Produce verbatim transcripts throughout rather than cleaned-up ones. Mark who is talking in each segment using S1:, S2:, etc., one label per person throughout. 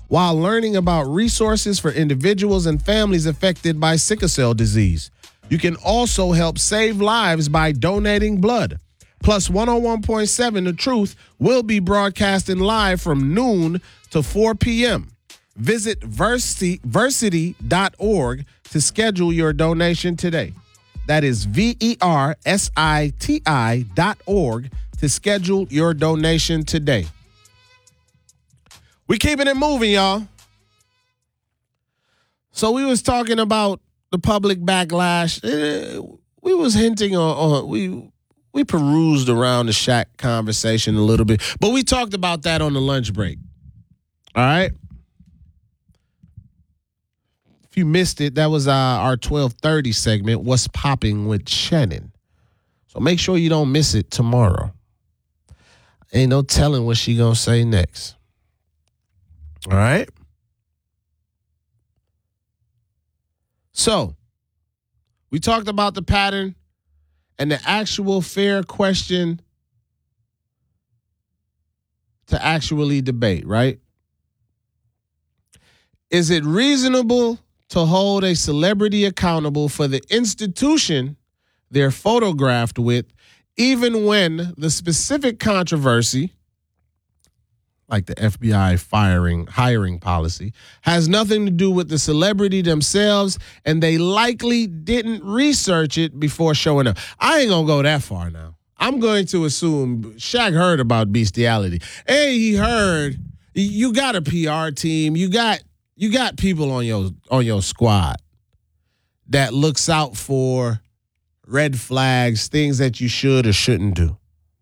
S1: while learning about resources for individuals and families affected by sickle cell disease. You can also help save lives by donating blood. Plus, one oh one point seven The Truth will be broadcasting live from noon to four p.m. Visit versity, versity dot org to schedule your donation today. That is V E R S I T I dot org to schedule your donation today. We keeping it moving, y'all. So we was talking about the public backlash. We was hinting on, on we we perused around the Shaq conversation a little bit, but we talked about that on the lunch break. All right. If you missed it, that was uh, our twelve thirty segment, What's Popping with Shannon. So make sure you don't miss it tomorrow. Ain't no telling what she gonna say next. All right? So, we talked about the pattern and the actual fair question to actually debate, right? Is it reasonable to hold a celebrity accountable for the institution they're photographed with, even when the specific controversy, like the F B I firing, hiring policy, has nothing to do with the celebrity themselves, and they likely didn't research it before showing up? I ain't gonna go that far now. I'm going to assume Shaq heard about bestiality. Hey, he heard. You got a P R team. You got you got people on your on your squad that looks out for red flags, things that you should or shouldn't do.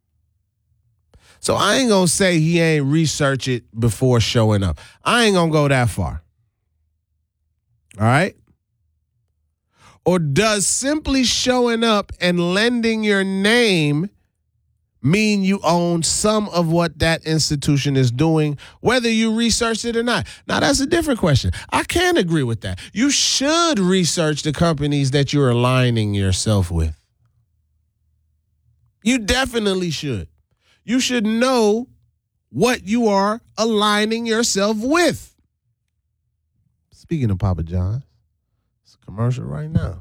S1: So I ain't going to say he ain't research it before showing up. I ain't going to go that far. All right? Or does simply showing up and lending your name mean you own some of what that institution is doing, whether you researched it or not? Now, that's a different question. I can agree with that. You should research the companies that you're aligning yourself with. You definitely should. You should know what you are aligning yourself with. Speaking of Papa John's, it's a commercial right now.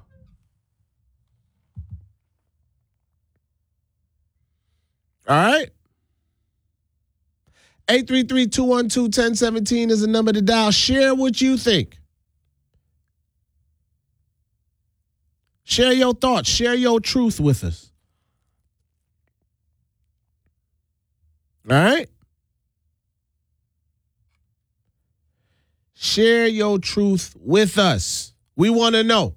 S1: All right. eight three three, two one two, one zero one seven is the number to dial. Share what you think. Share your thoughts. Share your truth with us. All right? Share your truth with us. We want to know.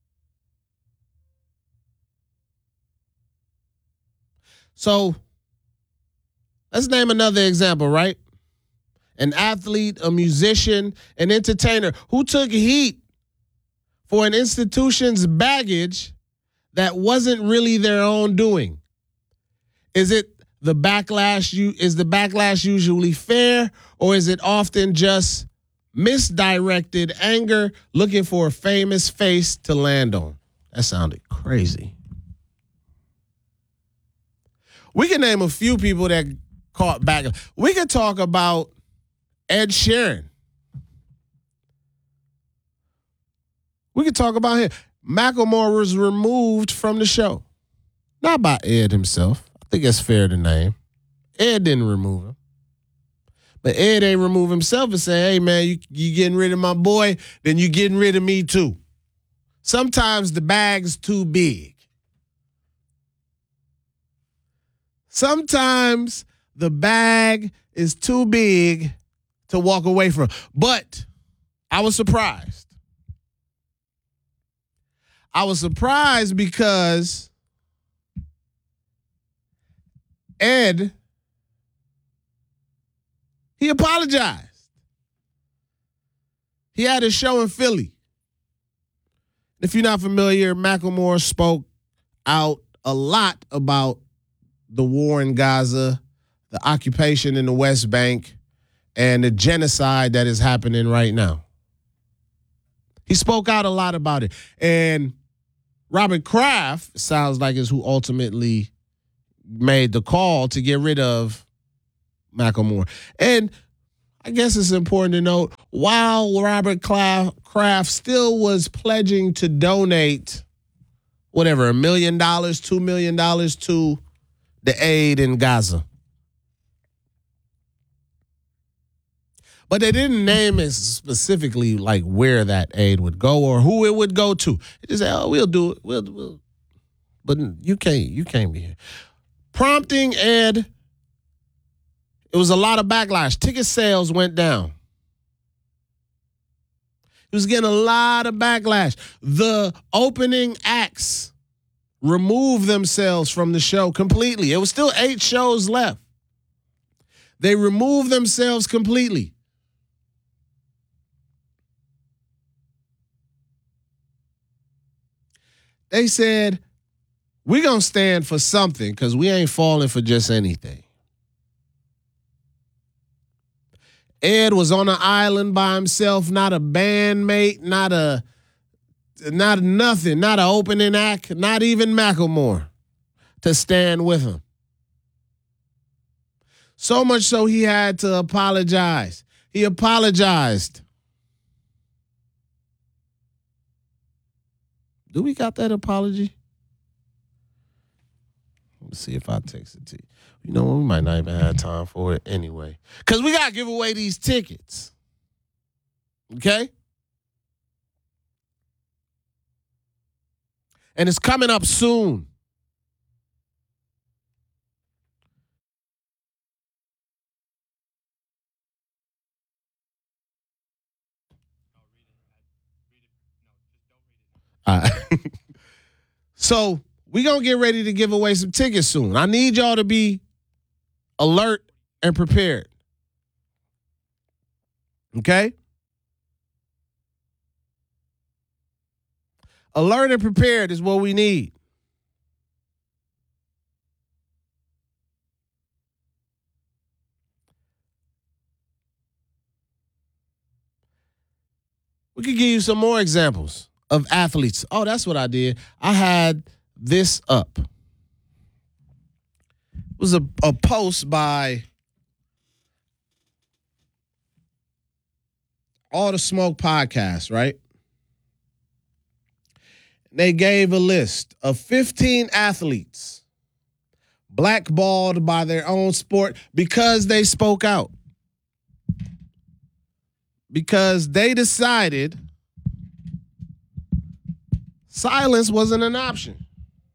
S1: So, let's name another example, right? An athlete, a musician, an entertainer who took heat for an institution's baggage that wasn't really their own doing. Is it the backlash? You is the backlash usually fair, or is it often just misdirected anger looking for a famous face to land on? That sounded crazy. We can name a few people that caught back. We could talk about Ed Sheeran. We could talk about him. Macklemore was removed from the show. Not by Ed himself. I think it's fair to name. Ed didn't remove him. But Ed ain't remove himself and say, hey, man, you, you getting rid of my boy, then you getting rid of me too. Sometimes the bag's too big. Sometimes the bag is too big to walk away from. But I was surprised. I was surprised because Ed, he apologized. He had a show in Philly. If you're not familiar, Macklemore spoke out a lot about the war in Gaza, the occupation in the West Bank, and the genocide that is happening right now. He spoke out a lot about it. And Robert Kraft sounds like is who ultimately made the call to get rid of Macklemore. And I guess it's important to note, while Robert Kraft still was pledging to donate whatever, a million dollars, two million dollars to the aid in Gaza. But they didn't name it specifically like where that aid would go or who it would go to. They just said, oh, we'll do it. We'll, we'll. But you can't, you can't be here. Prompting Ed, it was a lot of backlash. Ticket sales went down. He was getting a lot of backlash. The opening acts removed themselves from the show completely. It was still eight shows left. They removed themselves completely. They said, we're going to stand for something because we ain't falling for just anything. Ed was on an island by himself, not a bandmate, not a, not nothing, not an opening act, not even Macklemore to stand with him. So much so he had to apologize. He apologized. Do we got that apology? Let's see if I text it to you. You know what? We might not even have time for it anyway. Because we got to give away these tickets. Okay? And it's coming up soon. All right. So we're going to get ready to give away some tickets soon. I need y'all to be alert and prepared. Okay? Alert and prepared is what we need. We could give you some more examples of athletes. Oh, that's what I did. I had this up. It was a, a post by All the Smoke podcast, right? They gave a list of fifteen athletes blackballed by their own sport because they spoke out. Because they decided silence wasn't an option.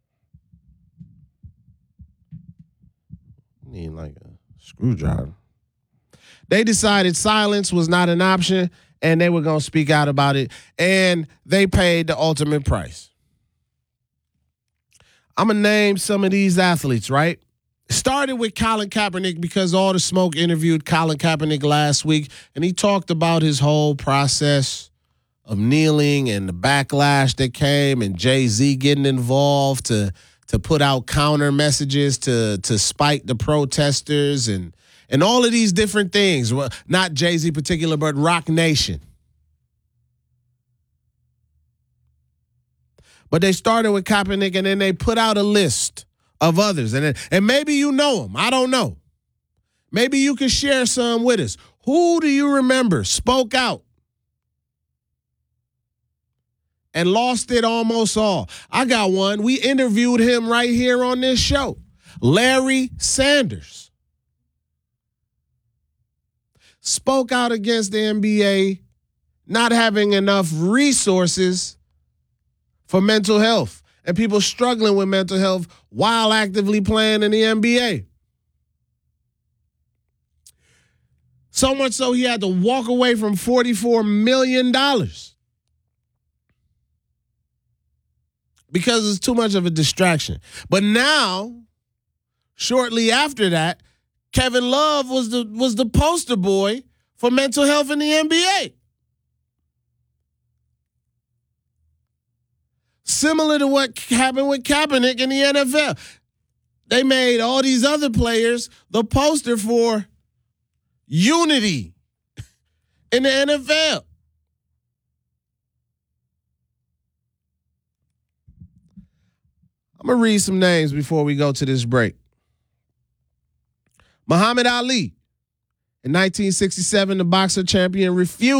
S1: Need like a screwdriver. They decided silence was not an option and they were going to speak out about it. And they paid the ultimate price. I'm going to name some of these athletes, right? Started with Colin Kaepernick because All the Smoke interviewed Colin Kaepernick last week, and he talked about his whole process of kneeling and the backlash that came and Jay-Z getting involved to to put out counter messages to to spike the protesters and and all of these different things. Well, not Jay-Z particular, but Rock Nation. But they started with Kaepernick, and then they put out a list of others. And, and maybe you know them. I don't know. Maybe you can share some with us. Who do you remember spoke out and lost it almost all? I got one. We interviewed him right here on this show. Larry Sanders spoke out against the N B A not having enough resources for mental health and people struggling with mental health while actively playing in the N B A. So much so he had to walk away from forty-four million dollars because it's too much of a distraction. But now, shortly after that, Kevin Love was the was the poster boy for mental health in the N B A. Similar to what happened with Kaepernick in the N F L. They made all these other players the poster for unity in the N F L. I'm going to read some names before we go to this break. Muhammad Ali In nineteen sixty-seven, the boxer champion refused